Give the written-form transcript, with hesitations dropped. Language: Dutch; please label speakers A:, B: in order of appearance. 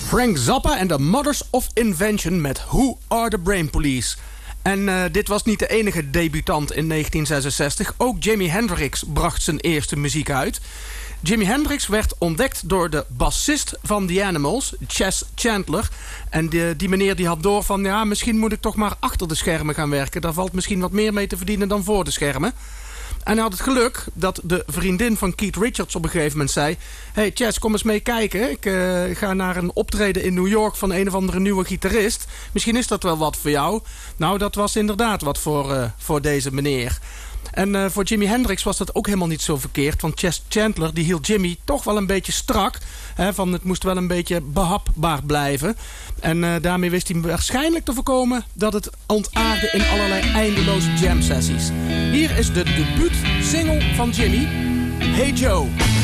A: Frank Zappa en The Mothers of Invention met Who Are The Brain Police. En dit was niet de enige debutant in 1966. Ook Jimi Hendrix bracht zijn eerste muziek uit. Jimi Hendrix werd ontdekt door de bassist van The Animals, Chess Chandler. En die meneer die had door van, ja, misschien moet ik toch maar achter de schermen gaan werken. Daar valt misschien wat meer mee te verdienen dan voor de schermen. En hij had het geluk dat de vriendin van Keith Richards op een gegeven moment zei... Hey Chess, kom eens mee kijken. Ik ga naar een optreden in New York van een of andere nieuwe gitarist. Misschien is dat wel wat voor jou. Nou, dat was inderdaad wat voor deze meneer. En voor Jimi Hendrix was dat ook helemaal niet zo verkeerd. Want Chess Chandler die hield Jimmy toch wel een beetje strak. Van het moest wel een beetje behapbaar blijven. En daarmee wist hij waarschijnlijk te voorkomen dat het ontaarde in allerlei eindeloze jam sessies. Hier is de debuutsingle van Jimmy, Hey Joe.